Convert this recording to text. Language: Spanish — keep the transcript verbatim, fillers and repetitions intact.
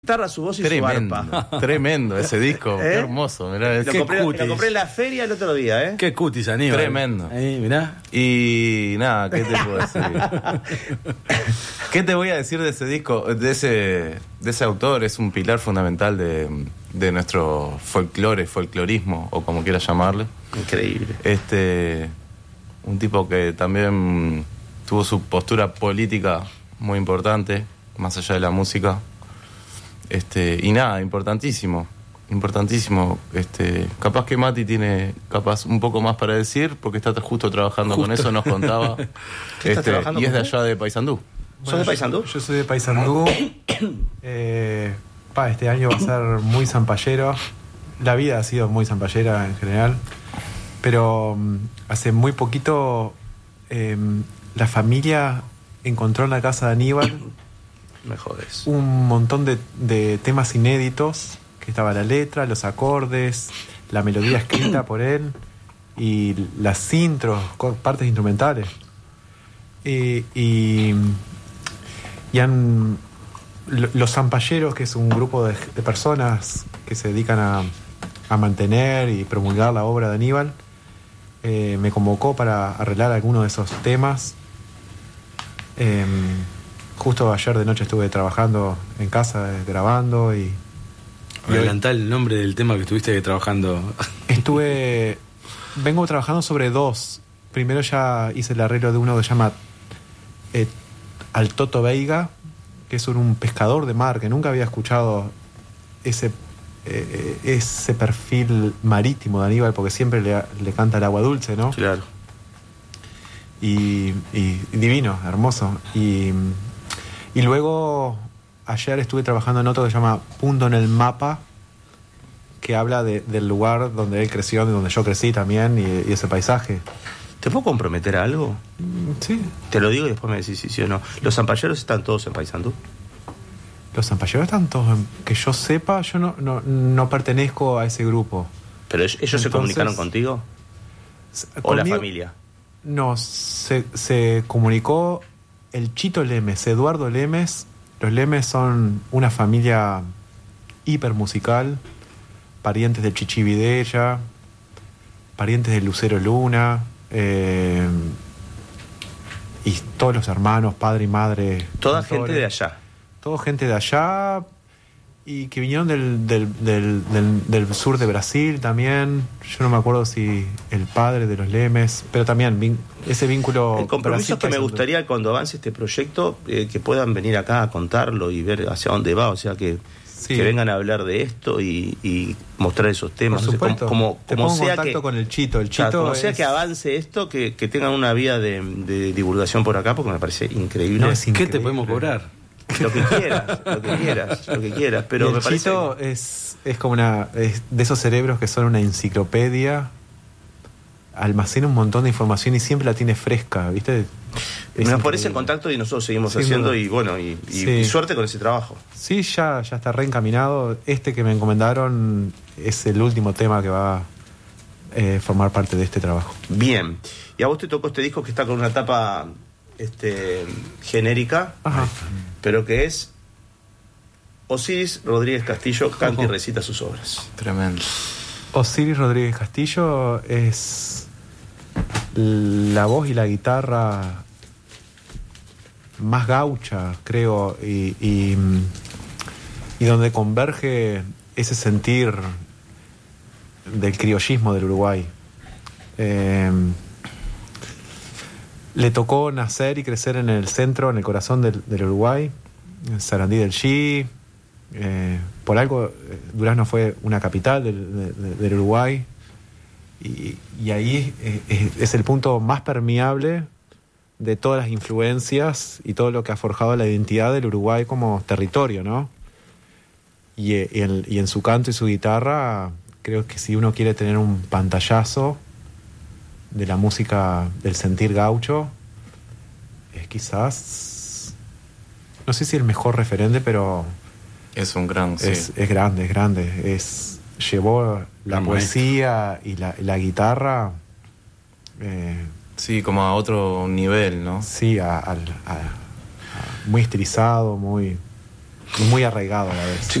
guitarra, su voz y Tremendo, su arpa. tremendo ese disco, ¿Eh? Qué hermoso, mirá. Lo Qué compré, lo compré en la feria el otro día, ¿eh? Qué cutis, Aníbal. Tremendo. Ahí, mirá. Y nada, ¿qué te puedo decir? ¿Qué te voy a decir de ese disco? De ese, de ese autor, es un pilar fundamental de, de nuestro folclore, folclorismo, o como quieras llamarle. Increíble. Este, un tipo que también tuvo su postura política muy importante, más allá de la música. Este, y nada, importantísimo, importantísimo. Este, capaz que Mati tiene capaz un poco más para decir, porque está justo trabajando justo. con eso, nos contaba. este, y es de allá de Paysandú. Bueno, ¿Sos de Paysandú? Yo, yo soy de Paysandú. eh, pa, este año va a ser muy zampallero. La vida ha sido muy zampallera en general. Pero um, hace muy poquito eh, la familia encontró en la casa de Aníbal Me jodes. un montón de, de temas inéditos, que estaba la letra, los acordes, la melodía escrita por él y las intros, partes instrumentales. Y, y, y han, los zampalleros, que es un grupo de, de personas que se dedican a, a mantener y promulgar la obra de Aníbal, eh, me convocó para arreglar algunos de esos temas. Eh, Justo ayer de noche estuve trabajando en casa, eh, grabando y... Adelantá el nombre del tema que estuviste trabajando. Estuve... Vengo trabajando sobre dos. Primero ya hice el arreglo de uno que se llama eh, Al Toto Veiga, que es un, un pescador de mar, que nunca había escuchado ese, eh, ese perfil marítimo de Aníbal, porque siempre le, le canta el agua dulce, ¿no? Claro. Y, y, y divino, hermoso. Y... Y luego, ayer estuve trabajando en otro que se llama Punto en el Mapa, que habla de, del lugar donde él creció, de donde yo crecí también, y, y ese paisaje. ¿Te puedo comprometer a algo? Sí. Te lo digo y después me decís si sí o no. ¿Los zampalleros están todos en Paysandú? Los zampalleros están todos, en, que yo sepa, yo no, no, no pertenezco a ese grupo. ¿Pero ellos Entonces, se comunicaron contigo? ¿O conmigo, la familia? No, se, se comunicó... El Chito Lemes, Eduardo Lemes. Los Lemes son una familia hiper musical, parientes del Chichi Vidella, parientes de Lucero Luna, eh, y todos los hermanos, padre y madre. Toda gente de allá. Toda gente de allá, y que vinieron del, del, del, del, del sur de Brasil también. Yo no me acuerdo si el padre de los Lemes, pero también vin, ese vínculo. El compromiso Brasil, que me gustaría cuando avance este proyecto, eh, que puedan venir acá a contarlo y ver hacia dónde va, o sea, que, sí. que vengan a hablar de esto y, y mostrar esos temas. Por supuesto. Como, como, Te como pongo sea contacto que, con el Chito. El Chito o sea, como es... sea que avance esto, que, que tengan una vía de, de divulgación por acá, porque me parece increíble. No, es increíble. ¿Qué te podemos cobrar? Lo que quieras, lo que quieras, lo que quieras. Pero y el me parece... Chito es, es como una. Es de esos cerebros que son una enciclopedia. Almacena un montón de información y siempre la tiene fresca, ¿viste? Es Nos pones en contacto y nosotros seguimos sí, haciendo no. y bueno, y, y, sí. y suerte con ese trabajo. Sí, ya, ya está reencaminado. Este que me encomendaron es el último tema que va a eh, formar parte de este trabajo. Bien. Y a vos te tocó este disco que está con una tapa este, genérica. Ajá. Pero que es Osiris Rodríguez Castillo canta y recita sus obras. Tremendo. Osiris Rodríguez Castillo es la voz y la guitarra más gaucha, creo, y, y, y donde converge ese sentir del criollismo del Uruguay. Eh, Le tocó nacer y crecer en el centro, en el corazón del, del Uruguay, en Sarandí del Chi. Eh, por algo, Durazno fue una capital del, de, del Uruguay. Y, y ahí es, es el punto más permeable de todas las influencias y todo lo que ha forjado la identidad del Uruguay como territorio, ¿no? Y, y, en, y en su canto y su guitarra, creo que si uno quiere tener un pantallazo de la música del sentir gaucho, es quizás, no sé si el mejor referente, pero es un gran, es, sí. es grande, es grande, es llevó la no, poesía y la, la guitarra eh, sí, como a otro nivel, ¿no? Sí, a, a, a, a muy estilizado, muy y muy arraigado a la vez.